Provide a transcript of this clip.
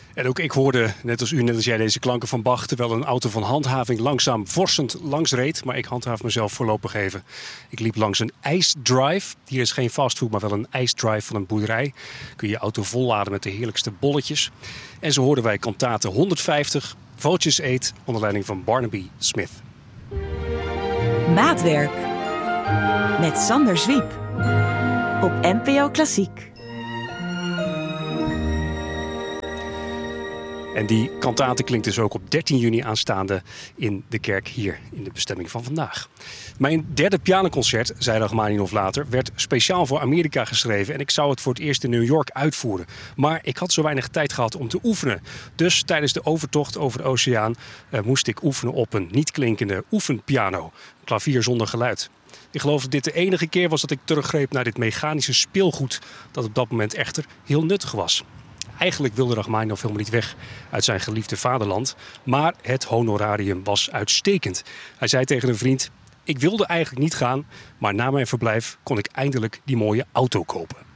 En ook ik hoorde, net als u, net als jij, deze klanken van Bach, terwijl een auto van handhaving langzaam vorsend langs reed. Maar ik handhaaf mezelf voorlopig even. Ik liep langs een ijsdrive. Hier is geen fastfood, maar wel een ijsdrive van een boerderij. Kun je je auto volladen met de heerlijkste bolletjes. En zo hoorden wij kantate 150, Vultures 8, onder leiding van Barnaby Smith. Maatwerk met Sander Zwiep op NPO Klassiek. En die kantate klinkt dus ook op 13 juni aanstaande in de kerk hier in de bestemming van vandaag. Mijn derde pianoconcert, zei Rachmaninov later, werd speciaal voor Amerika geschreven en ik zou het voor het eerst in New York uitvoeren. Maar ik had zo weinig tijd gehad om te oefenen. Dus tijdens de overtocht over de oceaan moest ik oefenen op een niet klinkende oefenpiano. Een klavier zonder geluid. Ik geloof dat dit de enige keer was dat ik teruggreep naar dit mechanische speelgoed dat op dat moment echter heel nuttig was. Eigenlijk wilde Rachmaninov helemaal niet weg uit zijn geliefde vaderland. Maar het honorarium was uitstekend. Hij zei tegen een vriend: ik wilde eigenlijk niet gaan, maar na mijn verblijf kon ik eindelijk die mooie auto kopen.